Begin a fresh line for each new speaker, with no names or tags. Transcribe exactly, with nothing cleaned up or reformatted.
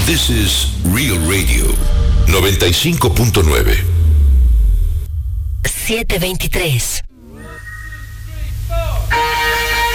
This is Real Radio noventa y cinco punto nueve.
siete veintitrés.